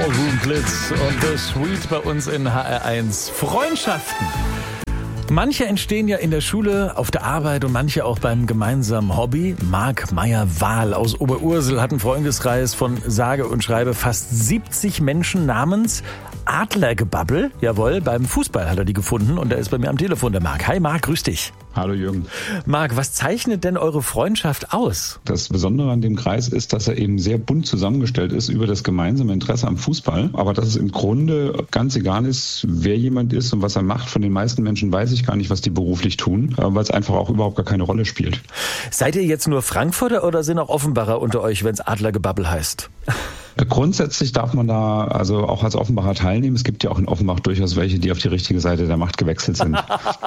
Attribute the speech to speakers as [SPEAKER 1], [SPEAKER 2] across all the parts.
[SPEAKER 1] Rumplitz und The Sweet bei uns in HR1. Freundschaften. Manche entstehen ja in der Schule, auf der Arbeit und manche auch beim gemeinsamen Hobby. Marc Meyer-Wahl aus Oberursel hat einen Freundeskreis von sage und schreibe fast 70 Menschen namens Adlergebabbel. Jawohl, beim Fußball hat er die gefunden und er ist bei mir am Telefon, der Marc. Hi Marc, grüß dich.
[SPEAKER 2] Hallo Jürgen.
[SPEAKER 1] Marc, was zeichnet denn eure Freundschaft aus?
[SPEAKER 2] Das Besondere an dem Kreis ist, dass er eben sehr bunt zusammengestellt ist über das gemeinsame Interesse am Fußball. Aber dass es im Grunde ganz egal ist, wer jemand ist und was er macht. Von den meisten Menschen weiß ich gar nicht, was die beruflich tun, weil es einfach auch überhaupt gar keine Rolle spielt.
[SPEAKER 1] Seid ihr jetzt nur Frankfurter oder sind auch Offenbacher unter euch, wenn es Adlergebabbel heißt?
[SPEAKER 2] Grundsätzlich darf man da also auch als Offenbacher teilnehmen. Es gibt ja auch in Offenbach durchaus welche, die auf die richtige Seite der Macht gewechselt sind.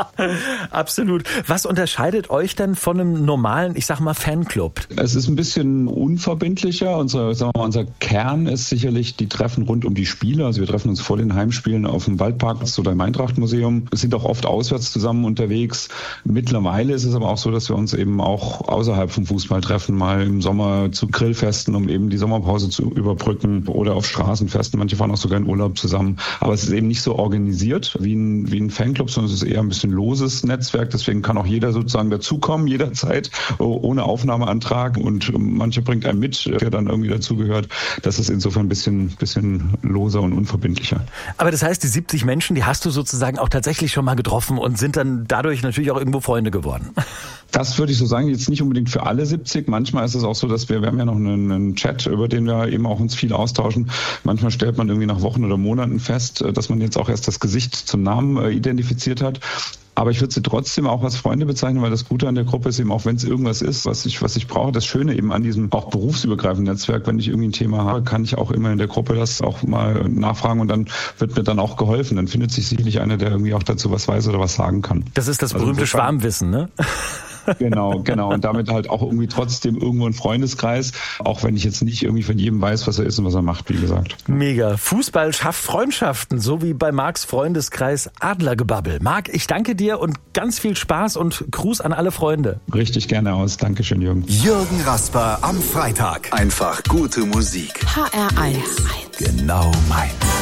[SPEAKER 1] Absolut. Was unterscheidet euch denn von einem normalen, ich sag mal, Fanclub?
[SPEAKER 2] Es ist ein bisschen unverbindlicher. Unser Kern ist sicherlich die Treffen rund um die Spiele. Also wir treffen uns vor den Heimspielen auf dem Waldparkplatz oder im Eintracht-Museum. Wir sind auch oft auswärts zusammen unterwegs. Mittlerweile ist es aber auch so, dass wir uns eben auch außerhalb vom Fußball treffen, mal im Sommer zu Grillfesten, um eben die Sommerpause zu überbrücken oder auf Straßenfesten. Manche fahren auch sogar in Urlaub zusammen. Aber es ist eben nicht so organisiert wie ein Fanclub, sondern es ist eher ein bisschen loses Netzwerk. Deswegen kann auch jeder sozusagen dazukommen, jederzeit, ohne Aufnahmeantrag. Und mancher bringt einen mit, der dann irgendwie dazugehört. Das ist insofern ein bisschen loser und unverbindlicher.
[SPEAKER 1] Aber das heißt, die 70 Menschen, die hast du sozusagen auch tatsächlich schon mal getroffen und sind dann dadurch natürlich auch irgendwo Freunde geworden.
[SPEAKER 2] Das würde ich so sagen, jetzt nicht unbedingt für alle 70. Manchmal ist es auch so, dass wir haben ja noch einen Chat, über den wir eben auch uns viel austauschen. Manchmal stellt man irgendwie nach Wochen oder Monaten fest, dass man jetzt auch erst das Gesicht zum Namen identifiziert hat. Aber ich würde sie trotzdem auch als Freunde bezeichnen, weil das Gute an der Gruppe ist eben auch, wenn es irgendwas ist, was ich brauche, das Schöne eben an diesem auch berufsübergreifenden Netzwerk, wenn ich irgendwie ein Thema habe, kann ich auch immer in der Gruppe das auch mal nachfragen und dann wird mir dann auch geholfen. Dann findet sich sicherlich einer, der irgendwie auch dazu was weiß oder was sagen kann.
[SPEAKER 1] Das ist das berühmte Schwarmwissen, ne?
[SPEAKER 2] Genau. Und damit halt auch irgendwie trotzdem irgendwo ein Freundeskreis, auch wenn ich jetzt nicht irgendwie von jedem weiß, was er ist und was er macht, wie gesagt.
[SPEAKER 1] Mega. Fußball schafft Freundschaften, so wie bei Marcs Freundeskreis Adlergebabbel. Marc, ich danke dir und ganz viel Spaß und Gruß an alle Freunde.
[SPEAKER 2] Richtig gerne aus. Dankeschön, Jürgen.
[SPEAKER 3] Jürgen Rasper am Freitag. Einfach gute Musik.
[SPEAKER 4] HR1.
[SPEAKER 3] Genau meins.